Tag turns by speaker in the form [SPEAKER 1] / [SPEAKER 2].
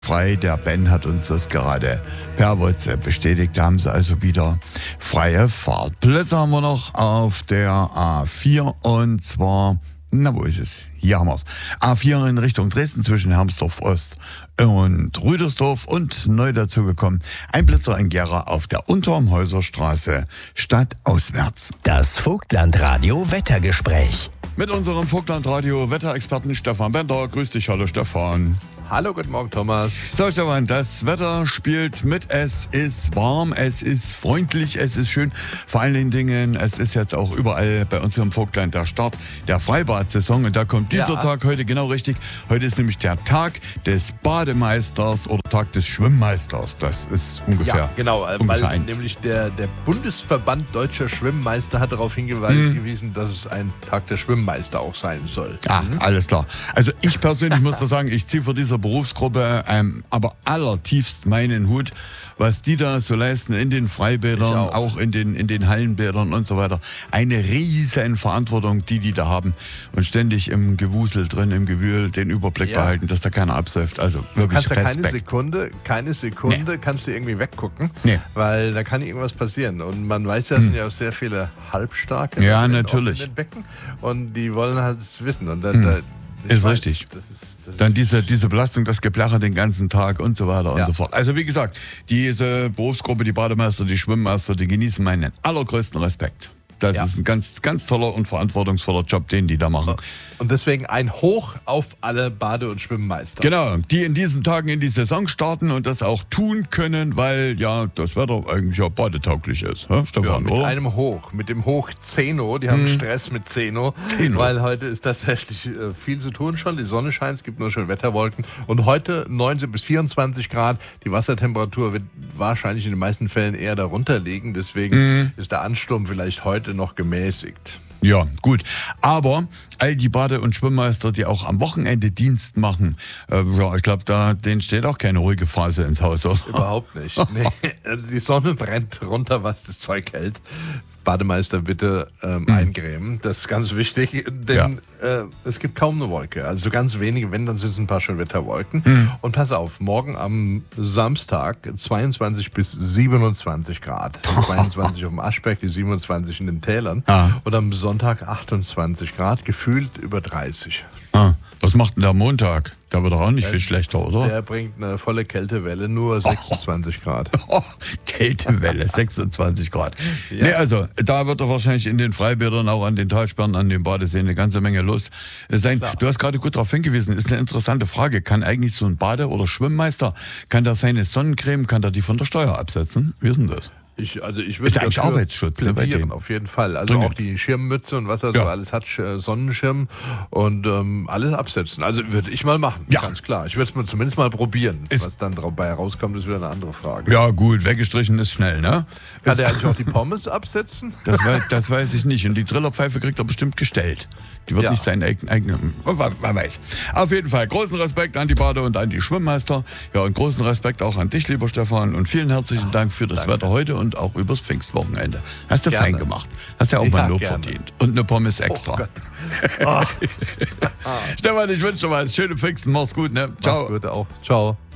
[SPEAKER 1] Frei, der Ben hat uns das gerade per WhatsApp bestätigt. Da haben sie also wieder freie Fahrt. Plätze haben wir noch auf der A4 und zwar, wo ist es? Hier haben wir es. A4 in Richtung Dresden zwischen Hermsdorf Ost und Rüdersdorf und neu dazugekommen ein Blitzer in Gera auf der Untermhäuserstraße stadtauswärts.
[SPEAKER 2] Das Vogtlandradio Wettergespräch.
[SPEAKER 1] Mit unserem Vogtlandradio Wetterexperten Stefan Bender. Grüß dich, hallo Stefan.
[SPEAKER 3] Hallo, guten Morgen, Thomas.
[SPEAKER 1] So, Stefan, das Wetter spielt mit. Es ist warm, es ist freundlich, es ist schön. Vor allen Dingen, es ist jetzt auch überall bei uns im Vogtland der Start der Freibad-Saison. Und da kommt dieser Tag heute genau richtig. Heute ist nämlich der Tag des Bademeisters oder Tag des Schwimmmeisters. Das ist ungefähr.
[SPEAKER 3] Ja, genau, weil nämlich der Bundesverband Deutscher Schwimmmeister hat darauf hingewiesen, dass es ein Tag der Schwimmmeister auch sein soll.
[SPEAKER 1] Alles klar. Also ich persönlich muss da sagen, ich ziehe für diese Berufsgruppe aber allertiefst meinen Hut, was die da so leisten in den Freibädern, auch in den Hallenbädern und so weiter. Eine riesen Verantwortung, die da haben und ständig im Gewusel drin, im Gewühl den Überblick behalten, dass da keiner absäuft. Also wirklich Respekt.
[SPEAKER 3] Keine Sekunde kannst du irgendwie weggucken, weil da kann irgendwas passieren. Und man weiß ja, es sind ja auch sehr viele Halbstarke
[SPEAKER 1] natürlich.
[SPEAKER 3] in den Becken und die wollen halt es wissen. Und
[SPEAKER 1] ist richtig. Dann diese Belastung, das Geplacher den ganzen Tag und so weiter und so fort. Also wie gesagt, diese Berufsgruppe, die Bademeister, die Schwimmmeister, die genießen meinen allergrößten Respekt. Das ist ein ganz, ganz toller und verantwortungsvoller Job, den die da machen.
[SPEAKER 3] Und deswegen ein Hoch auf alle Bade- und Schwimmmeister.
[SPEAKER 1] Genau, die in diesen Tagen in die Saison starten und das auch tun können, weil das Wetter eigentlich auch badetauglich ist. Stefan,
[SPEAKER 3] mit
[SPEAKER 1] oder?
[SPEAKER 3] einem Hoch, mit dem Hoch Zeno. Die haben Stress mit Zeno, weil heute ist tatsächlich viel zu tun schon. Die Sonne scheint, es gibt nur schön Wetterwolken. Und heute 19 bis 24 Grad. Die Wassertemperatur wird wahrscheinlich in den meisten Fällen eher darunter liegen. Deswegen ist der Ansturm vielleicht heute noch gemäßigt.
[SPEAKER 1] Ja, gut. Aber all die Bade- und Schwimmmeister, die auch am Wochenende Dienst machen, ich glaube, denen steht auch keine ruhige Phase ins Haus, oder?
[SPEAKER 3] Überhaupt nicht. Nee. Also die Sonne brennt runter, was das Zeug hält. Bademeister bitte eincremen. Das ist ganz wichtig, denn es gibt kaum eine Wolke. Also ganz wenige, wenn, dann sind es ein paar Schönwetterwolken. Und pass auf, morgen am Samstag 22 bis 27 Grad. Die 22 auf dem Aschberg, die 27 in den Tälern. Und am Sonntag 28 Grad, gefühlt über 30.
[SPEAKER 1] Was macht denn der Montag? Der wird doch auch nicht viel schlechter, oder?
[SPEAKER 3] Der bringt eine volle Kältewelle, nur 26 Grad.
[SPEAKER 1] Kältewelle, 26 Grad. Ja. Nee, also da wird doch wahrscheinlich in den Freibädern, auch an den Talsperren, an den Badeseen eine ganze Menge los sein. Klar. Du hast gerade gut darauf hingewiesen, ist eine interessante Frage. Kann eigentlich so ein Bade- oder Schwimmmeister, kann der seine Sonnencreme, kann der die von der Steuer absetzen? Wie ist denn das?
[SPEAKER 3] Ich würde
[SPEAKER 1] ist ja eigentlich Arbeitsschutz,
[SPEAKER 3] bei denen. Auf jeden Fall. Also auch die Schirmmütze und was er so alles hat, Sonnenschirm und alles absetzen. Also würde ich mal machen, ganz klar. Ich würde es mir zumindest mal probieren. Was dann dabei herauskommt, ist wieder eine andere Frage.
[SPEAKER 1] Ja gut, weggestrichen ist schnell, ne?
[SPEAKER 3] Kann der eigentlich auch die Pommes absetzen?
[SPEAKER 1] Das weiß ich nicht. Und die Trillerpfeife kriegt er bestimmt gestellt. Die wird nicht seinen eigenen... Man weiß. Auf jeden Fall großen Respekt an die Bade- und an die Schwimmmeister. Ja, und großen Respekt auch an dich, lieber Stefan. Und vielen herzlichen Dank für das Wetter heute und auch übers Pfingstwochenende. Hast du fein gemacht. Hast ja auch mal ein Lob verdient. Und eine Pommes extra. Stefan, ich wünsche dir was. Schöne Pfingsten. Mach's gut, ne? Ciao.
[SPEAKER 3] Mach's gut auch. Ciao.